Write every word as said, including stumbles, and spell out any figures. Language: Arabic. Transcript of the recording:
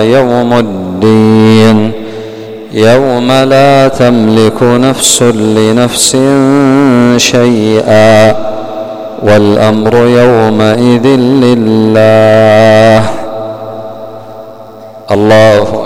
يوم الدين يوم لا تملك نفس لنفس شيئا والأمر يومئذ لله. الله